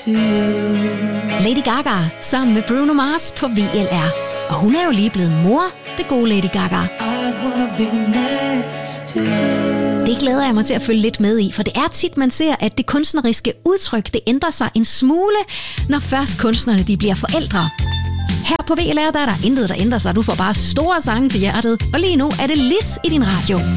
Lady Gaga sammen med Bruno Mars på VLR. Og hun er jo lige blevet mor, det gode Lady Gaga. Det glæder jeg mig til at følge lidt med i, for det er tit, man ser, at det kunstneriske udtryk, det ændrer sig en smule, når først kunstnerne de bliver forældre. Her på VLR, der er der intet, der ændrer sig. Du får bare store sange til hjertet, og lige nu er det Liz i din radio.